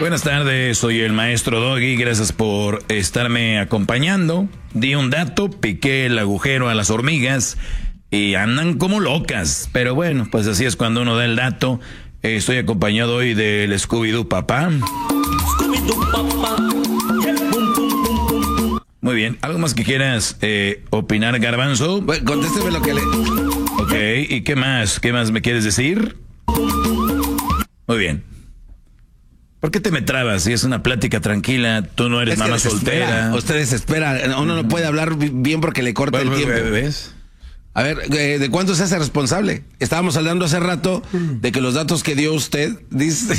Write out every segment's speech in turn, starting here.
Buenas tardes, soy el maestro Doggy, gracias por estarme acompañando. Di un dato, piqué el agujero a las hormigas y andan como locas. Pero bueno, pues así es cuando uno da el dato. Estoy acompañado hoy del Scooby-Doo papá. Muy bien, ¿algo más que quieras opinar, Garbanzo? Bueno, contésteme lo que le... Ok, ¿y qué más? ¿Qué más me quieres decir? Muy bien. ¿Por qué te me trabas? Si es una plática tranquila, tú no eres mamá soltera. Ustedes esperan, uno no puede hablar bien porque le corta el tiempo. ¿Ves? A ver, ¿de cuánto se hace responsable? Estábamos hablando hace rato de que los datos que dio usted, dice...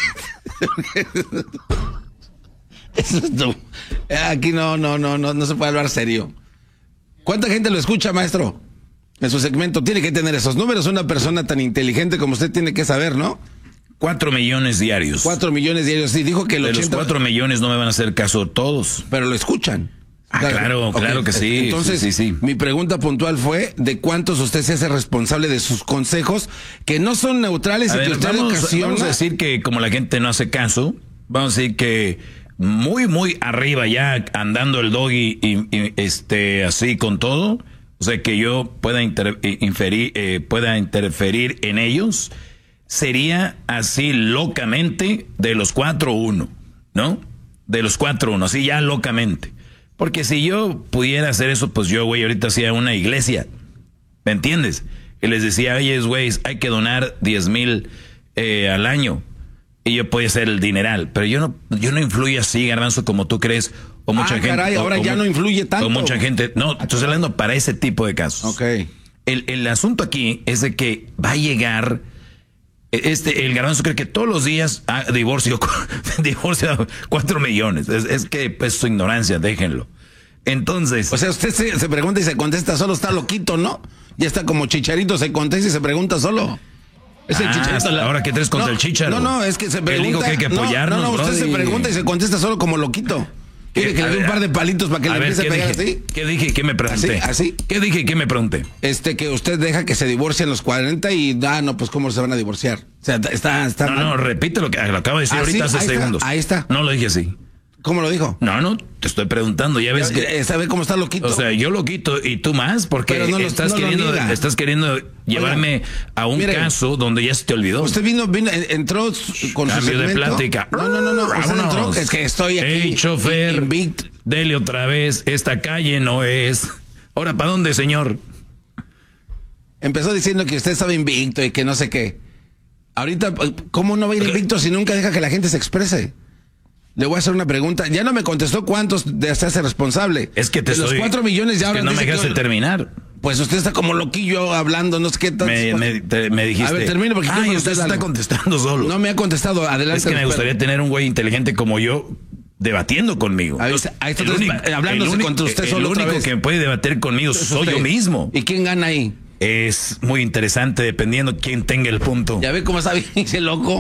Aquí no se puede hablar serio. ¿Cuánta gente lo escucha, maestro? En su segmento tiene que tener esos números. Una persona tan inteligente como usted tiene que saber, ¿no? 4 millones diarios. 4 millones diarios. Sí, dijo que de los 4 millones no me van a hacer caso todos. Pero lo escuchan. Claro que sí. Entonces, sí. Mi pregunta puntual fue, ¿de cuántos usted se hace responsable de sus consejos que no son neutrales y que usted ocasiona? Vamos a decir que como la gente no hace caso, vamos a decir que muy arriba ya andando el Doggy y así con todo, o sea que yo pueda interferir en ellos, sería así locamente de los 4-1, ¿no? De los 4-1, así ya locamente. Porque si yo pudiera hacer eso, pues yo, güey, ahorita hacía una iglesia, ¿me entiendes? Y les decía, oye, güey, hay que donar 10,000 al año. Y yo podía hacer el dineral, pero yo no influyo así, Garbanzo, como tú crees, o mucha gente. Caray, ahora ya no influye tanto. O mucha gente, no, estoy hablando para ese tipo de casos. Ok. El asunto aquí es de que va a llegar, el Garbanzo cree que todos los días divorcio 4 millones. Es que pues su ignorancia, déjenlo. Entonces. O sea, usted se pregunta y se contesta solo, está loquito, ¿no? Ya está como Chicharito, se contesta y se pregunta solo. Es el Chicharito. Ahora que traes contra el Chicharo. No, es que se pregunta. Él dijo que hay que apoyarnos. No, usted se pregunta y se contesta solo como loquito. ¿Quiere que le dé un par de palitos para que le empiece a pegar así? ¿Qué dije y qué me pregunté? ¿Así? ¿Qué dije y qué me pregunté? Que usted deja que se divorcien los 40 y no, pues cómo se van a divorciar. O sea, está No, repite lo acabo de decir ahorita hace segundos. Ahí está. No lo dije así. ¿Cómo lo dijo? No, te estoy preguntando, ya ves que... ¿Sabe cómo está loquito? O sea, yo loquito y tú más, porque estás queriendo llevarme a un caso donde ya se te olvidó. Usted entró con cambio su segmento de plática. No. Usted entró, es que estoy aquí. Hey, chofer, dele otra vez, esta calle no es... Ahora, ¿para dónde, señor? Empezó diciendo que usted estaba invicto y que no sé qué. Ahorita, ¿cómo no va a ir invicto si nunca deja que la gente se exprese? Le voy a hacer una pregunta. Ya no me contestó cuántos se hace responsable. Es que de los 4 millones ya ahora que no me dejaste terminar. Pues usted está como loquillo hablando, no sé qué tal. Me dijiste. A ver, termine porque usted está contestando solo. No me ha contestado. Adelante. Es que me gustaría tener un güey inteligente como yo debatiendo conmigo. Ahí está hablándose contra usted solo otra vez. El único que puede debatir conmigo soy yo mismo. ¿Y quién gana ahí? Es muy interesante dependiendo quién tenga el punto. Ya ve cómo está bien ese loco.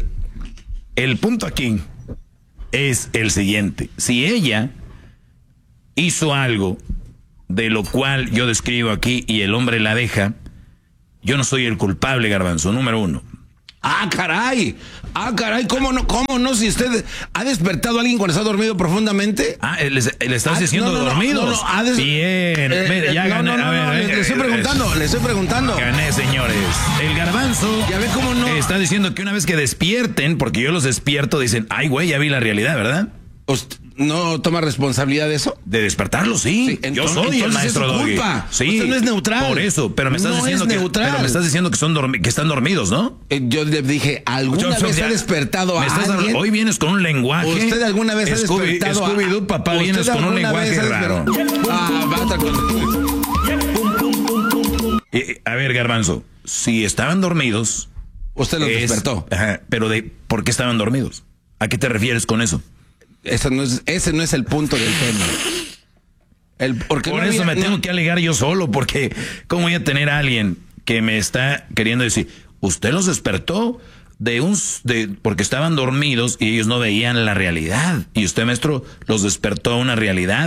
El punto aquí es el siguiente. Si ella hizo algo de lo cual yo describo aquí y el hombre la deja, yo no soy el culpable, Garbanzo, número 1. Caray, ¿cómo no? Si usted ha despertado a alguien cuando está dormido profundamente. Le estás diciendo dormido. Bien, mire, ya gané. Le estoy preguntando. Gané, señores. El Garbanzo, ya ve cómo no. Está diciendo que una vez que despierten, porque yo los despierto, dicen, ay, güey, ya vi la realidad, ¿verdad? ¿Usted no toma responsabilidad de eso? De despertarlo, sí. Yo soy el maestro Doggy. Sí. Usted no es neutral. Por eso, pero me estás diciendo que están dormidos, ¿no? Yo le dije, ¿alguna vez ha despertado a alguien? Hoy vienes con un lenguaje. ¿Usted alguna vez ha despertado a Scooby-Doo, papá, vienes con un lenguaje raro. Basta con... A ver, Garbanzo, si estaban dormidos... Usted los despertó. Ajá, pero ¿por qué estaban dormidos? ¿A qué te refieres con eso? Ese no es el punto del tema. Por eso me tengo que alegar yo solo, porque ¿cómo voy a tener a alguien que me está queriendo decir, usted los despertó porque estaban dormidos y ellos no veían la realidad? Y usted, maestro, los despertó a una realidad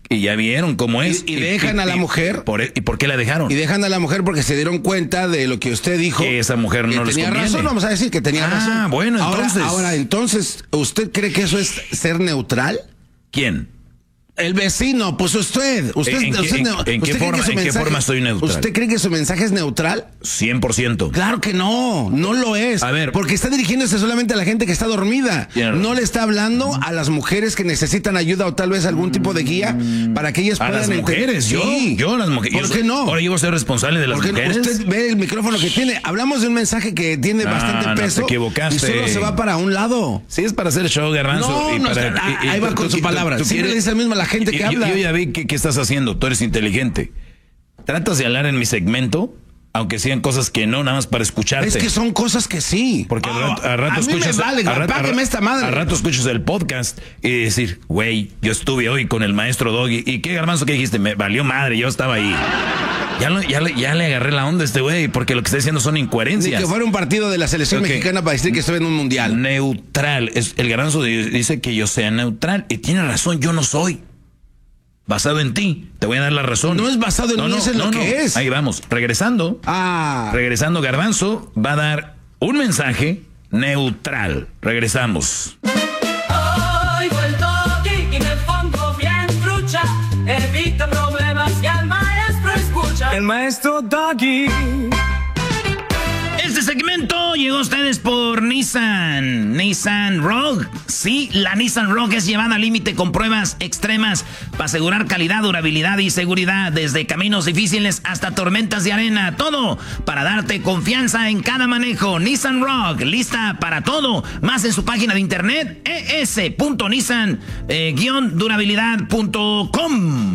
Y ya vieron cómo es. Y dejan a la mujer. ¿Y por qué la dejaron? Y dejan a la mujer porque se dieron cuenta de lo que usted dijo. Que esa mujer no les tenía conviene. razón, vamos a decir que tenía razón. Ah, bueno, entonces. Entonces, ¿usted cree que eso es ser neutral? ¿Quién? El vecino, pues usted. ¿En qué forma soy neutral? ¿Usted cree que su mensaje es neutral? 100%. Claro que no lo es. A ver. Porque está dirigiéndose solamente a la gente que está dormida. No le está hablando a las mujeres que necesitan ayuda o tal vez algún tipo de guía para que ellas puedan entender. ¿A las mujeres? Sí. Yo las mujeres. ¿Por qué no? Ahora yo voy a ser responsable de las mujeres. Usted ve el micrófono que tiene. Hablamos de un mensaje que tiene bastante peso. Te equivocaste. Y solo se va para un lado. Sí, es para hacer show, Garbanzo. Ahí va con su palabra. Siempre le dice lo mismo a la gente que habla. Yo ya vi qué estás haciendo. Tú eres inteligente. Tratas de hablar en mi segmento, aunque sean cosas que no, nada más para escucharte. Es que son cosas que sí. Porque a rato escuchas. Págueme esta madre. A rato escuchas el podcast y decir, güey, yo estuve hoy con el maestro Doggy. ¿Y qué, Garbanzo, qué dijiste? Me valió madre, yo estaba ahí. Ya le agarré la onda a este güey, porque lo que está diciendo son incoherencias. Ni que fuera un partido de la selección mexicana para decir que estoy en un mundial. Neutral. El Garbanzo dice que yo sea neutral. Y tiene razón, yo no soy. Basado en ti, te voy a dar la razón. No es basado en mí, es en lo que es. Ahí vamos, regresando. Regresando, Garbanzo va a dar un mensaje neutral. Regresamos. Oigo el Doggy y me pongo bien trucha. Evito problemas y al maestro escucha. El maestro Doggy. Este segmento llegó a ustedes por Nissan Rogue. Sí, la Nissan Rogue es llevada al límite con pruebas extremas para asegurar calidad, durabilidad y seguridad. Desde caminos difíciles hasta tormentas de arena. Todo para darte confianza en cada manejo. Nissan Rogue, lista para todo. Más en su página de internet es.nissan-durabilidad.com.